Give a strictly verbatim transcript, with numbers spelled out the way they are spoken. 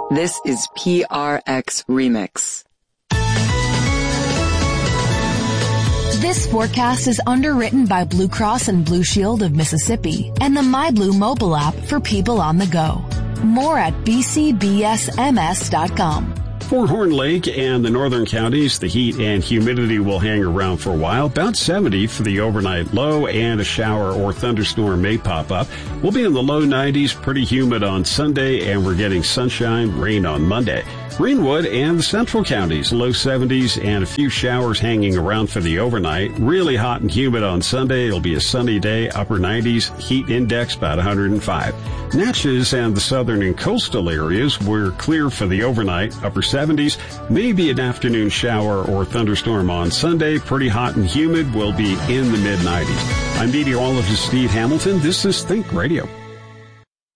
This is P R X Remix. This forecast is underwritten by Blue Cross and Blue Shield of Mississippi and the MyBlue mobile app for people on the go. More at b c b s m s dot com. For Horn Lake and the northern counties, the heat and humidity will hang around for a while. About seventy for the overnight low, and a shower or thunderstorm may pop up. We'll be in the low nineties, pretty humid on Sunday, and we're getting sunshine, rain on Monday. Greenwood and the central counties, low seventies and a few showers hanging around for the overnight. Really hot and humid on Sunday. It'll be a sunny day, upper nineties, heat index about one hundred five. Natchez and the southern and coastal areas were clear for the overnight, upper seventies, maybe an afternoon shower or thunderstorm on Sunday. Pretty hot and humid, will be in the mid nineties. I'm meteorologist Steve Hamilton. This is Think Radio.